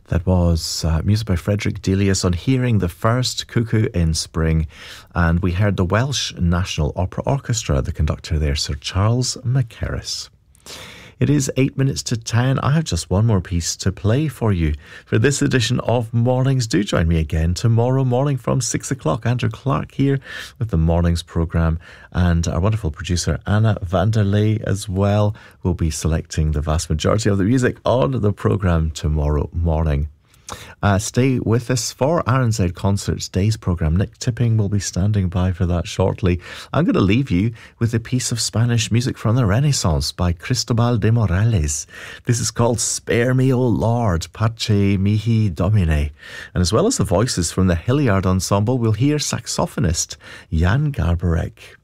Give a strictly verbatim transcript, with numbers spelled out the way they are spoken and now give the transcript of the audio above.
That was uh, music by Frederick Delius on Hearing the First Cuckoo in Spring. And we heard the Welsh National Opera Orchestra, the conductor there, Sir Charles Mackerras. It is eight minutes to ten. I have just one more piece to play for you for this edition of Mornings. Do join me again tomorrow morning from six o'clock. Andrew Clark here with the Mornings programme, and our wonderful producer Anna Vanderlei as well will be selecting the vast majority of the music on the programme tomorrow morning. Uh, stay with us for R N Z Concerts Days programme. Nick Tipping will be standing by for that shortly. I'm going to leave you with a piece of Spanish music from the Renaissance by Cristobal de Morales. This is called Spare Me, O Lord, Pace Mihi Domine. And as well as the voices from the Hilliard Ensemble, we'll hear saxophonist Jan Garbarek.